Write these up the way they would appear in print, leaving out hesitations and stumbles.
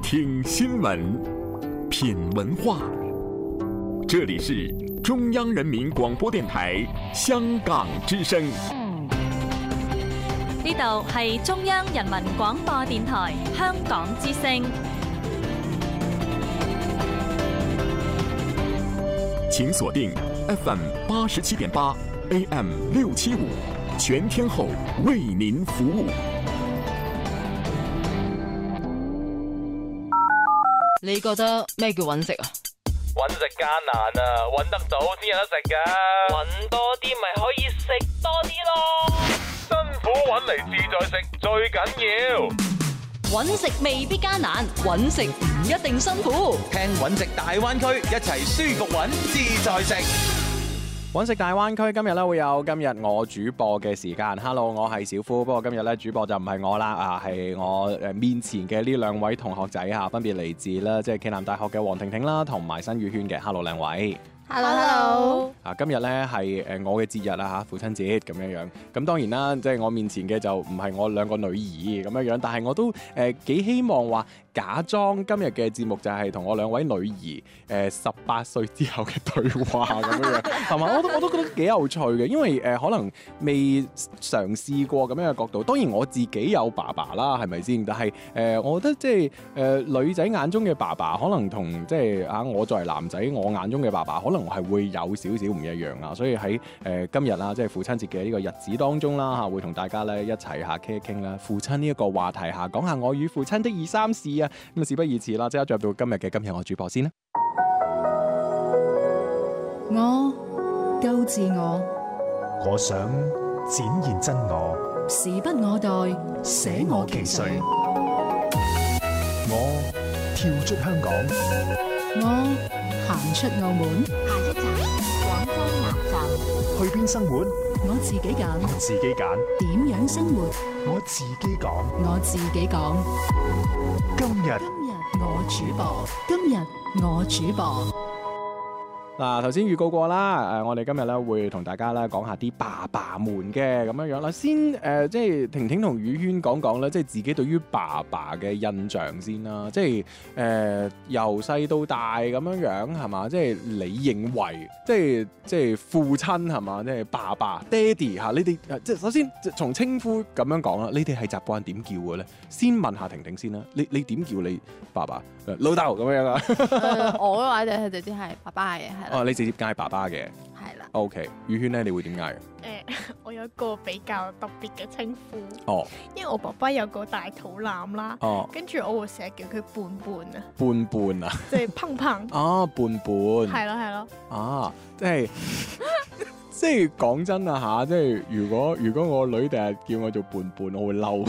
聽新聞，品文化。這裡是中央人民廣播電台香港之聲。 呢度係中央人民廣播電台香港之聲。 請鎖定 FM 87.8 AM 675，全天候為您服務。 你覺得咩叫揾食啊？ 揾食艱難啊，揾得到先有得食噶。揾多啲咪可以食多啲咯。辛苦揾嚟自在食最緊要。 揾食未必艱難，揾食唔一定辛苦。 聽揾食大灣區，一齊舒服揾自在食。 揾食大灣區今日咧會有今日我主播嘅時間。Hello， 我係小夫，不過今日咧主播就唔係我啦，係我面前嘅呢兩位同學仔分別嚟自啦，即係暨南大學嘅黃婷婷啦，同埋新宇軒嘅。Hello， 兩位。 Hello。 今日咧係我嘅節日啦，父親節咁樣。咁當然啦，即係我面前嘅就唔係我兩個女兒咁樣，但係我都幾希望話假裝今日嘅節目就係同我兩位女兒18歲之後嘅對話咁樣，同埋我都覺得幾有趣嘅，因為可能未嘗試過咁樣嘅角度。當然我自己有爸爸啦，係咪先？但係我覺得即係女仔眼中嘅爸爸，可能同即係我作為男仔我眼中嘅爸爸，可能係會有少少唔一樣啊。所以喺今日啦，即係父親節嘅呢個日子當中啦，會同大家咧一齊傾一傾啦，父親呢一個話題講下我與父親的二三事啊。咁啊，事不宜遲啦，即刻進入到今日我主播先啦。 我夠自我， 我想展現真我， 時不我待，捨我其誰。 我跳出香港， 我行出澳門。 下一站廣州南站。 去邊生活？ 我自己揀。 自己揀。 點樣生活？ 我自己講。 我自己講。 今日我主播。今日我主播。 嗱，頭先預告過啦，我哋今日咧會同大家咧講下啲爸爸們嘅咁樣啦。先即係婷婷同宇軒講講咧，即係自己對於爸爸嘅印象先啦。即係由細到大咁樣係嘛？即係你認為即係父親係嘛？即係爸爸、爹哋嚇，你哋即係首先從稱呼咁樣講啦。你哋係習慣點叫嘅咧？先問下婷婷先啦。你點叫你爸爸？老豆咁樣啊？ 我嘅話就係直接係爸爸嘅。 哦，你直接嗌爸爸嘅， 係啦。 OK，宇軒咧，你會點嗌？ 我有一個比較特別嘅稱呼。 哦， 因為我爸爸有個大肚腩啦。 哦， 跟住我會成日叫佢胖胖啊。 胖胖啊？ 即係胖胖。 啊，胖胖。 係咯係咯。啊， 即係講真啊嚇，即係如果我女第日叫我做胖胖，我會嬲。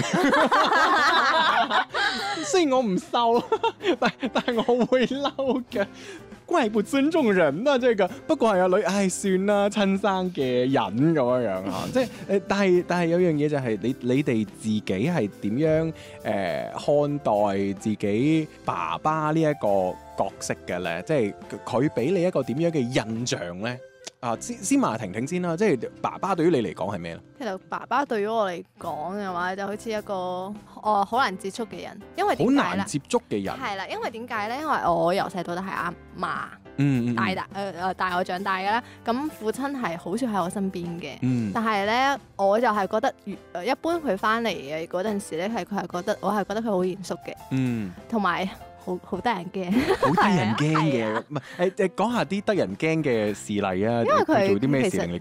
雖然我唔瘦，但係我會嬲嘅。怪不尊重人啊！這個不過係阿女，唉，算啦，親生嘅人咁樣嚇，即係但係有樣嘢就係你哋自己係點樣看待自己爸爸呢一個角色嘅咧？即係佢俾你一個點樣嘅印象咧？先問下婷婷先啦，即係爸爸對於你嚟講係咩咧？ 其實爸爸對於我嚟講嘅話，就好似一個好難接觸嘅人，因為點解咧？好難接觸嘅人係啦，因為點解咧？因為我由細到大係阿嫲帶我長大嘅啦。咁父親係好少喺我身邊嘅，但係咧我就係覺得一般佢翻嚟嘅嗰陣時咧，我係覺得佢好嚴肅嘅，同埋好得人驚， 好得人驚嘅。唔係講下啲得人驚嘅事例啊！因為佢做啲咩事令你